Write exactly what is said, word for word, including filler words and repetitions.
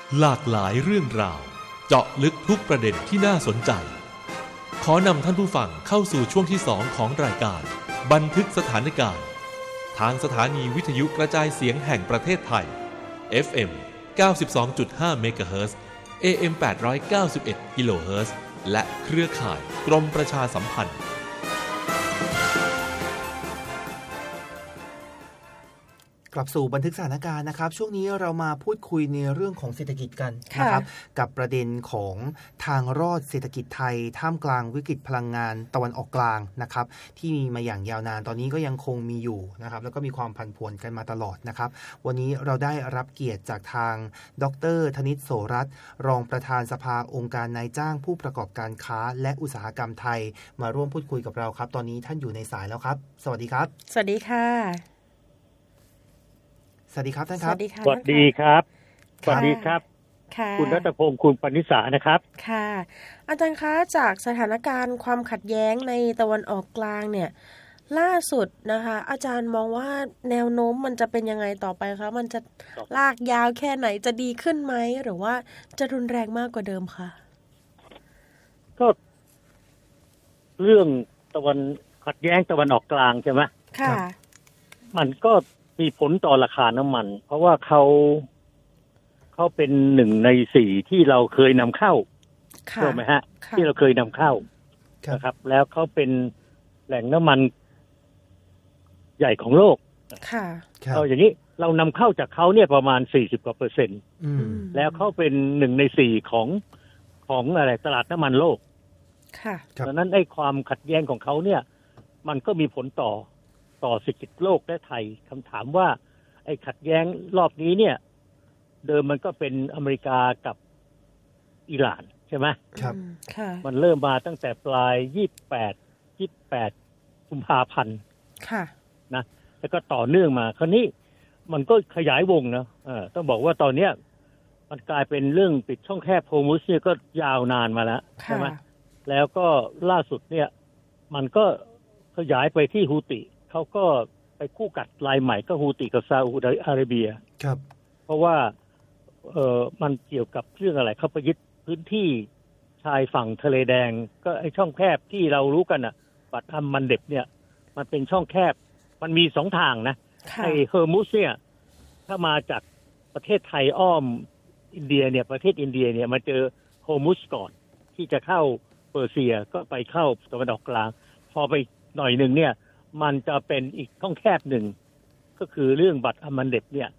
หลากหลายเรื่องราวเจาะลึกทุกประเด็นที่น่าสนใจขอนำท่านผู้ฟังเข้าสู่ช่วงที่สองของรายการบันทึกสถานการณ์ทางสถานีวิทยุกระจายเสียงแห่งประเทศไทย เอฟ เอ็ม เก้าสิบสองจุดห้า เมกะเฮิรตซ์ เอ เอ็ม แปดร้อยเก้าสิบเอ็ด กิโลเฮิรตซ์และเครือข่ายกรมประชาสัมพันธ์กลับสู่บันทึกสถานการณ์นะครับช่วงนี้เรามาพูดคุยในเรื่องของเศรษฐกิจกันนะครับกับประเด็นของทางรอดเศรษฐกิจไทยท่ามกลางวิกฤตพลังงานตะวันออกกลางนะครับที่มีมาอย่างยาวนานตอนนี้ก็ยังคงมีอยู่นะครับแล้วก็มีความผันผวนกันมาตลอดนะครับวันนี้เราได้รับเกียรติจากทางดร.ธนิต โสรัตน์รองประธานสภาองค์การนายจ้างผู้ประกอบการค้าและอุตสาหกรรมไทยมาร่วมพูดคุยกับเราครับตอนนี้ท่านอยู่ในสายแล้วครับสวัสดีครับสวัสดีค่ะสวัสดีครับท่านครับสวัสดีค่ะสวัสดีครับสวัสดีครับคุณรัตพงศ์คุณปณิสานะครับค่ะอาจารย์คะจากสถานการณ์ความขัดแย้งในตะวันออกกลางเนี่ยล่าสุดนะคะอาจารย์มองว่าแนวโน้มมันจะเป็นยังไงต่อไปคะมันจะลากยาวแค่ไหนจะดีขึ้นไหมหรือว่าจะรุนแรงมากกว่าเดิมคะก็เรื่องตะวันขัดแย้งตะวันออกกลางใช่ไหมค่ะมันก็มีผลต่อราคาน้ำมันเพราะว่าเขาเขาเป็นหนึ่งในสี่ที่เราเคยนำเข้าใช่ไหมฮะที่เราเคยนำเข้านะครับแล้วเขาเป็นแหล่งน้ำมันใหญ่ของโลกค่ะเอาอย่างนี้เรานำเข้าจากเขาเนี่ยประมาณสี่สิบกว่าเปอร์เซ็นต์แล้วเขาเป็นหนึ่งในสี่ของของอะไรตลาดน้ำมันโลกค่ะดังนั้นไอ้ความขัดแย้งของเขาเนี่ยมันก็มีผลต่อต่อเศรษฐกิจโลกและไทยคำถามว่าไอ้ขัดแย้งรอบนี้เนี่ยเดิมมันก็เป็นอเมริกากับอิหร่านใช่ไหมครับค่ะมันเริ่มมาตั้งแต่ปลายยี่สิบแปด ยี่สิบแปดกุมภาพันธ์ค่ะนะแล้วก็ต่อเนื่องมาคราวนี้มันก็ขยายวงนะเออต้องบอกว่าตอนเนี้ยมันกลายเป็นเรื่องปิดช่องแคบโฮมุสเนี่ยก็ยาวนานมาแล้วใช่ไหมแล้วก็ล่าสุดเนี่ยมันก็ขยายไปที่ฮูติเขาก็ไปคู่กัดรายใหม่ก็ฮูติกับซาอุดิอาระเบียครับเพราะว่าเออมันเกี่ยวกับเรื่องอะไรเขาไปยึดพื้นที่ชายฝั่งทะเลแดงก็ไอช่องแคบที่เรารู้กันอ่ะบัตอัมมันเด็บเนี่ยมันเป็นช่องแคบมันมีสองทางนะไอเฮอร์มุสเนี่ยถ้ามาจากประเทศไทยอ้อมอินเดียเนี่ยประเทศอินเดียเนี่ยมาเจอเฮอร์มุสก่อนที่จะเข้าเปอร์เซียก็ไปเข้าตะวันออกกลางพอไปหน่อยนึงเนี่ยมันจะเป็นอีกช่องแคบหนึ่งก็คือเรื่องบัตรอัมมันเด็บเนี่ย